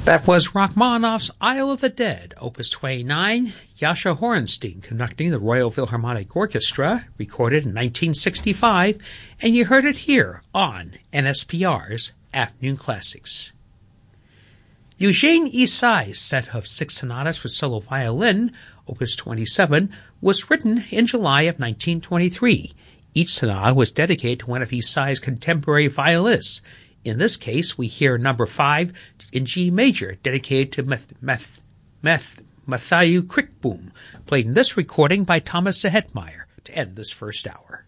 That was Rachmaninoff's Isle of the Dead, Opus 29, Yasha Horenstein conducting the Royal Philharmonic Orchestra, recorded in 1965, and you heard it here on NSPR's Afternoon Classics. Eugene Isai's set of 6 sonatas for solo violin, Opus 27, was written in July of 1923. Each sonata was dedicated to one of Isai's contemporary violinists. In this case, we hear number 5 in G major, dedicated to Matthew Crickboom, played in this recording by Thomas Hetmeyer to end this first hour.